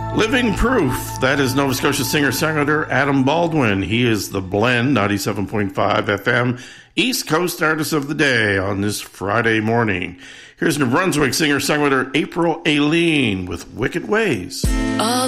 Living Proof. That is Nova Scotia singer-songwriter Adam Baldwin. He is the Blend 97.5 FM East Coast Artist of the Day on this Friday morning. Here's New Brunswick singer-songwriter April Aileen with Wicked Ways. All